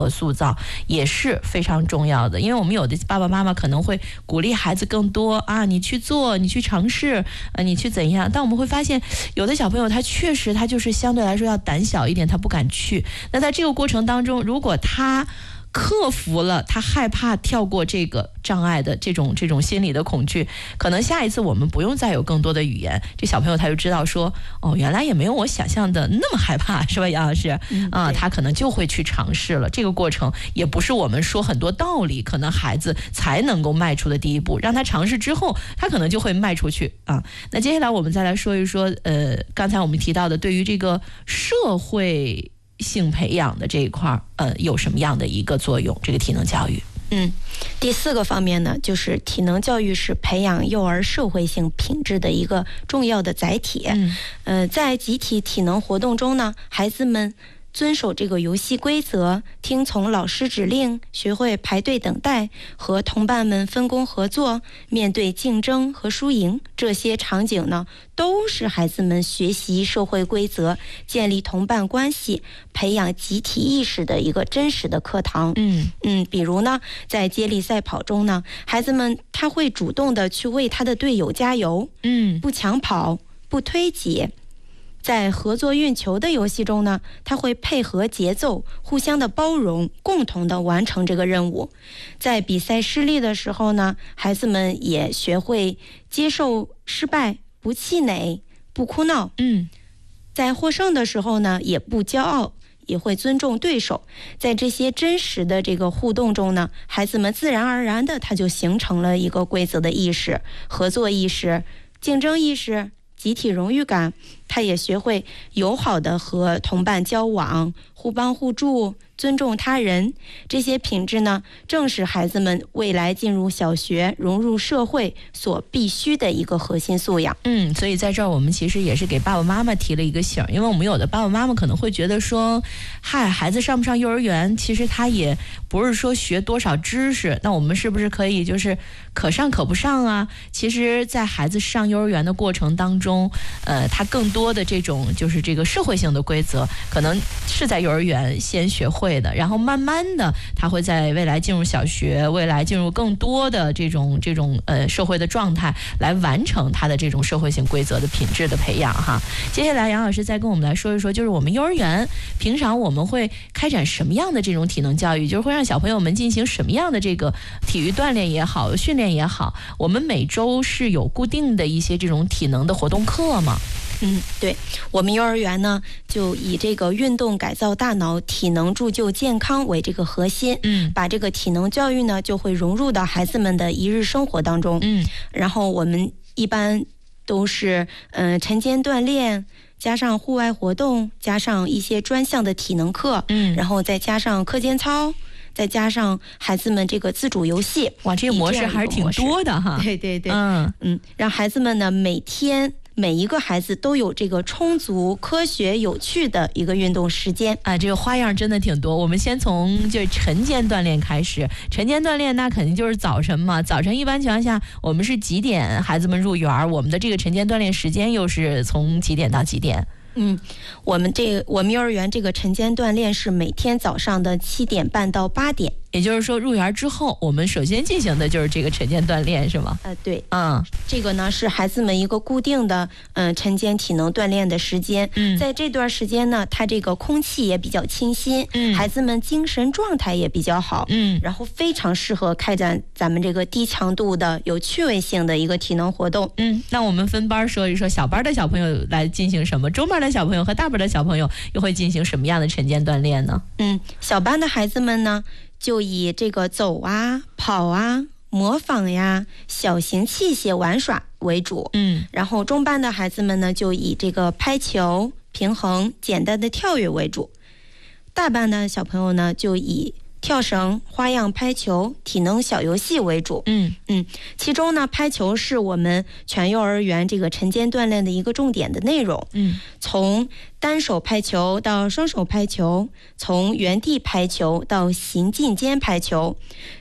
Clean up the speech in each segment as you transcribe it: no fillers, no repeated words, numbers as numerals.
塑造也是非常重要的。因为我们有的爸爸妈妈可能会鼓励孩子更多啊，你去做，你去尝试，你去怎样。但我们会发现有的小朋友他确实他就是相对来说要胆小一点，他不敢去。那在这个过程当中，如果他克服了他害怕跳过这个障碍的这种心理的恐惧，可能下一次我们不用再有更多的语言，这小朋友他就知道说，哦，原来也没有我想象的那么害怕，是吧，杨老师？他可能就会去尝试了。这个过程也不是我们说很多道理，可能孩子才能够迈出的第一步，让他尝试之后，他可能就会迈出去啊。那接下来我们再来说一说，刚才我们提到的对于这个社会性培养的这一块，有什么样的一个作用？这个体能教育。 第4个方面呢，就是体能教育是培养幼儿社会性品质的一个重要的载体。在集体体能活动中呢，孩子们遵守这个游戏规则，听从老师指令，学会排队等待，和同伴们分工合作，面对竞争和输赢，这些场景呢，都是孩子们学习社会规则、建立同伴关系、培养集体意识的一个真实的课堂。比如呢，在接力赛跑中呢，孩子们他会主动的去为他的队友加油，不抢跑，不推挤。在合作运球的游戏中呢，他会配合节奏，互相的包容，共同的完成这个任务。在比赛失利的时候呢，孩子们也学会接受失败，不气馁，不哭闹。在获胜的时候呢，也不骄傲，也会尊重对手。在这些真实的这个互动中呢，孩子们自然而然的他就形成了一个规则的意识、合作意识、竞争意识、集体荣誉感。他也学会友好的和同伴交往，互帮互助，尊重他人。这些品质呢，正是孩子们未来进入小学、融入社会所必须的一个核心素养。 所以在这儿我们其实也是给爸爸妈妈提了一个醒，因为我们有的爸爸妈妈可能会觉得说，孩子上不上幼儿园，其实他也不是说学多少知识，那我们是不是可以就是可上可不上啊？其实在孩子上幼儿园的过程当中，他更多的这种就是这个社会性的规则，可能是在幼儿园先学会的，然后慢慢的他会在未来进入小学，未来进入更多的这种社会的状态，来完成他的这种社会性规则的品质的培养哈。接下来杨老师再跟我们来说一说，就是我们幼儿园平常我们会开展什么样的这种体能教育，就是会让小朋友们进行什么样的这个体育锻炼也好，训练也好，我们每周是有固定的一些这种体能的活动课吗？ 对，我们幼儿园呢就以这个运动改造大脑、体能铸就健康为这个核心，把这个体能教育呢就会融入到孩子们的一日生活当中。然后我们一般都是晨间锻炼，加上户外活动，加上一些专项的体能课，然后再加上课间操，再加上孩子们这个自主游戏。 哇，这个模式还是挺多的哈。 对，让孩子们呢每一个孩子都有这个充足、科学、有趣的一个运动时间啊，这个花样真的挺多。我们先从就晨间锻炼开始。晨间锻炼那肯定就是早晨嘛。早晨一般情况下，我们是几点孩子们入园？我们的这个晨间锻炼时间又是从几点到几点？ 我们幼儿园这个晨间锻炼是每天早上的7点半到8点。 也就是说入园之后，我们首先进行的就是这个晨间锻炼，是吗？ 对，这个呢是孩子们一个固定的晨间体能锻炼的时间。在这段时间呢，它这个空气也比较清新，孩子们精神状态也比较好，然后非常适合开展咱们这个低强度的有趣味性的一个体能活动。 那我们分班说一说，小班的小朋友来进行什么，中班的小朋友和大班的小朋友又会进行什么样的晨间锻炼呢？ 小班的孩子们呢就以这个走啊、跑啊、模仿呀、小型器械玩耍为主。然后中班的孩子们呢就以这个拍球、平衡、简单的跳跃为主。大班的小朋友呢就以跳绳、花样拍球、体能小游戏为主。其中呢，拍球是我们全幼儿园这个晨间锻炼的一个重点的内容。从单手拍球到双手拍球，从原地拍球到行进间拍球，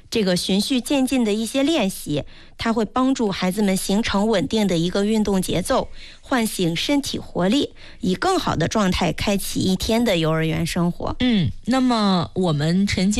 这个循序渐进的一些练习，它会帮助孩子们形成稳定的一个运动节奏，唤醒身体活力，以更好的状态开启一天的幼儿园生活。 那么我们晨间